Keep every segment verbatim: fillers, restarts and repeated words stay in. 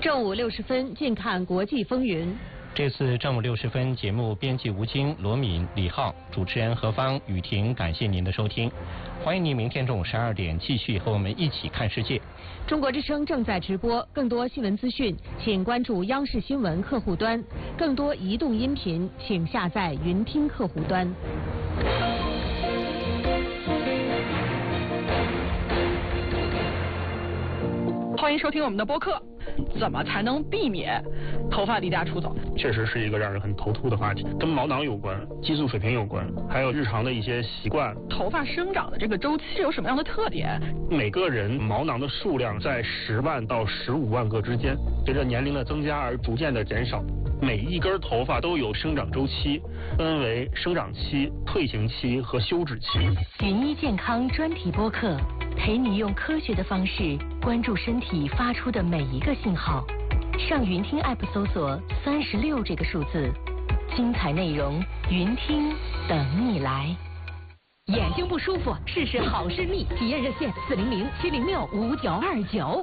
正午六十分，近看国际风云。 这次正午六十分节目，编辑吴京、罗敏、李浩，主持人何芳、雨婷，感谢您的收听。欢迎您明天中午十二点继续和我们一起看世界。 中国之声正在直播，更多新闻资讯，请关注央视新闻客户端；更多移动音频，请下载云听客户端。 欢迎收听我们的播客。怎么才能避免头发离家出走？ 确实是一个让人很头秃的话题，跟毛囊有关，激素水平有关，还有日常的一些习惯。 头发生长的这个周期有什么样的特点？ 每个人毛囊的数量在十万到十五万个之间，随着年龄的增加而逐渐的减少。每一根头发都有生长周期，分为生长期、退行期和休止期。 云医健康专题播客，陪你用科学的方式关注身体发出的每一个信号。上云听 App 搜索三十六这个数字，精彩内容云听等你来。 眼睛不舒服，试试好视力，体验热线四零零七零六五九二九。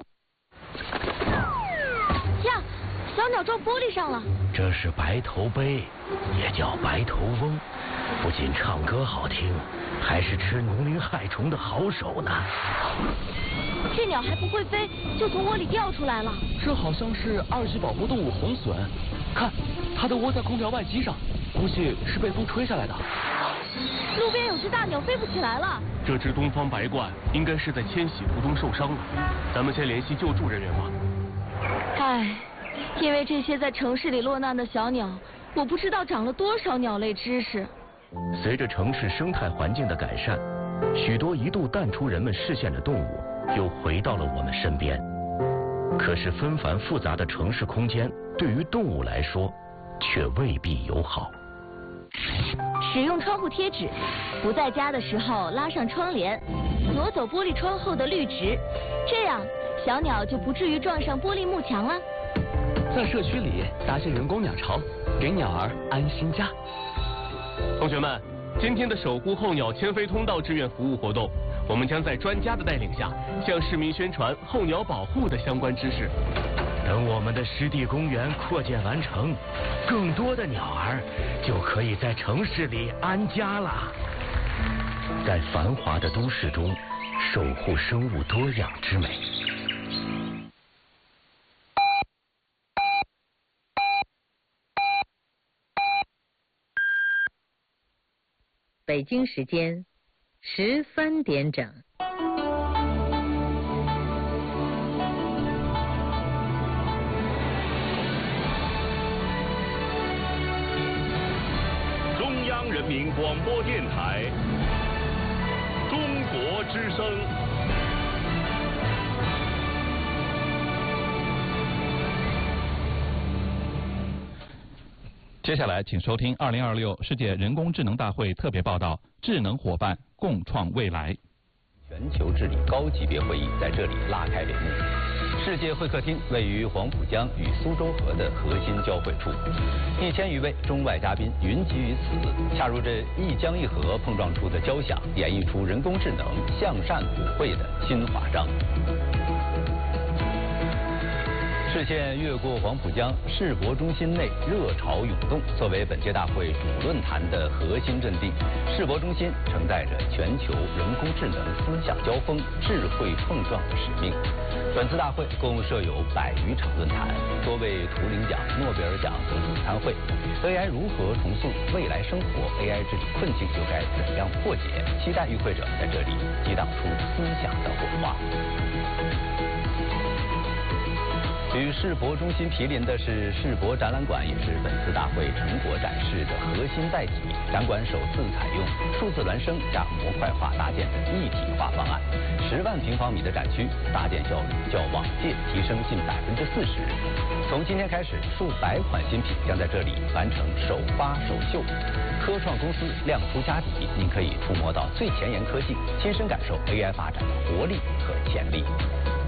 呀，小鸟撞玻璃上了。 这是白头鹎，也叫白头翁，不仅唱歌好听，还是吃农林害虫的好手呢。 这鸟还不会飞，就从窝里掉出来了。 这好像是二级保护动物红隼，看，它的窝在空调外机上，估计是被风吹下来的。 路边有只大鸟飞不起来了。 这只东方白鹳应该是在迁徙途中受伤了，咱们先联系救助人员吧。 唉，因为这些在城市里落难的小鸟，我不知道长了多少鸟类知识。 随着城市生态环境的改善，许多一度淡出人们视线的动物又回到了我们身边。可是纷繁复杂的城市空间对于动物来说却未必友好。 使用窗户贴纸，不在家的时候拉上窗帘，挪走玻璃窗后的绿植，这样小鸟就不至于撞上玻璃幕墙了。 在社区里搭建人工鸟巢，给鸟儿安心家。同学们，今天的守护候鸟迁飞通道志愿服务活动，我们将在专家的带领下，向市民宣传候鸟保护的相关知识。 等我们的湿地公园扩建完成，更多的鸟儿就可以在城市里安家了。在繁华的都市中，守护生物多样之美。 北京时间十三点整。 中央人民广播电台，中国之声。 接下来，请收听二零二六世界人工智能大会特别报道：智能伙伴共创未来。 全球治理高级别会议在这里拉开帷幕。世界会客厅位于黄浦江与苏州河的核心交汇处，一千余位中外嘉宾云集于此，恰如这一江一河碰撞出的交响，演绎出人工智能向善普惠的新华章。视线越过黄浦江，世博中心内热潮涌动。作为本届大会主论坛的核心阵地，世博中心承载着全球人工智能思想交锋、智慧碰撞的使命。本次大会共设有百余场论坛，多位图灵奖、诺贝尔奖得主参会。A I 如何重塑未来生活 ？A I 治理困境又该怎样破解？期待与会者在这里激荡出思想的火花。与世博中心毗邻的是世博展览馆，也是本次大会成果展示的核心载体。展馆首次采用数字孪生加模块化搭建的一体化方案，十万平方米的展区搭建效率较往届提升近百分之四十。从今天开始，数百款新品将在这里完成首发首秀。科创公司亮出家底，您可以触摸到最前沿科技，亲身感受 A I 发展的活力和潜力。